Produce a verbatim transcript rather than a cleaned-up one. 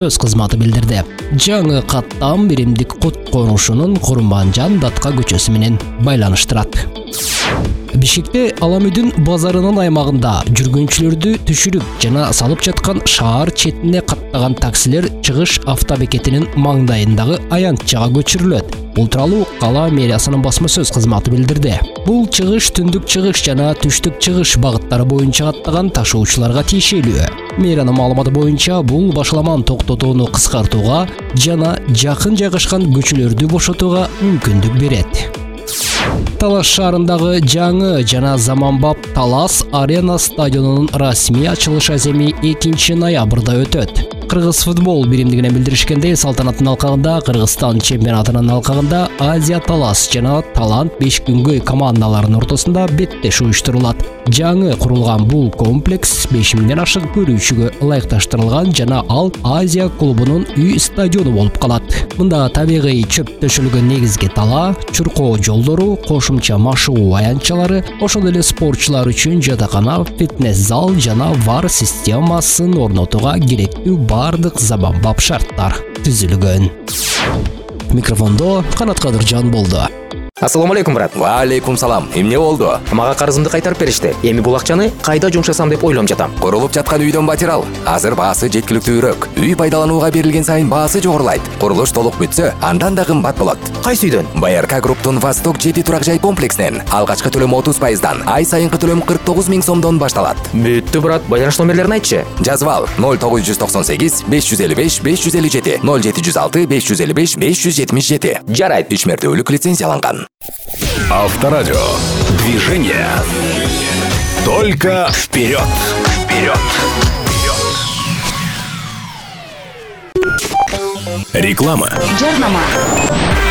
өз кызматы билдирди. Жаңы каттам биримдик котконушунун Курманжан Датка көчөсү менен байланыштырат. Бишкекте Аламүдүн базарынын аймагында жүргүнчүлөрдү түшүрүп жана салып жаткан шаар четине каттаган таксилер чыгыш автобекетинин маңдайындагы аянтчага көчүрүлөт. Бул тууралуу кала мэриясынын басма сөз кызматы билдирди. Бул чыгыш түндүк чыгыш жана түштүк чыгыш багыттары боюнча каттаган ташуучуларга тиешелүү. Мэриянын маалыматы боюнча бул башаламан токтотууну кыскартууга жана жакын жайгашкан көчөлөрдү бошотууга мүмкүндүк берет. Талас шаарындагы жаңы жана заманбап Талас Арена стадионунун расмий ачылыш аземи экинчи ноябрда өтөт. Кыргыз футбол биримдигинен билдиришкендей, салтанаттын алкагында Кыргызстан чемпионатынын алкагында Азия Талас жана Талант беш күнгөй командаларынын ортосунда беттеш уюштурулат. Жаңы курулган бул комплекс беш миңден ашык көрүүчүгө ылайыкташтырылган жана ал Азия клубунун үй стадиону болуп калат. Мында табигый чөп төшөлгөн негизги тала, чуркоо жолдору, кошумча машыгуу аянтчалары, ошол эле спортчулар үчүн жатакана, фитнес-зал жана вар системасын орнотууга керектүү бардык заманбап шарттар түзүлгөн. Микрофондо Канат Кадыржан болду. Ассаламу алейкум, брат. Ва алейкум салам. Эмне болду? Мага карызымды кайтарып беришти. Эми бул акчаны кайда жумшасам деп ойлоп жатам. Курулуп жаткан үйдөн батирал. Азыр баасы жеткиликтүүрөөк. Үй пайдаланууга берилген сайын баасы жогорулайт. Курулуш толук бүтсө, андан да кымбат болот. Кайсы үйдөн? БРК Групптун Восток жети турак жай комплекснен алгачкы төлөм отуз пайыздан, ай сайынкы төлөм кырк тогуз миң сомдон башталат. Бүттү, брат. Байланыш номерлерин айтчы. Жазып ал: ноль тогуз жүз токсон сегиз беш жүз элүү беш беш жүз элүү жети, ноль жети жүз алты беш жүз элүү беш беш жүз жетимиш жети. Жарайт. Үч мертөлүк лицензияланган. Авторадио. Движение. Только вперед. Вперед. Реклама. Жарнама.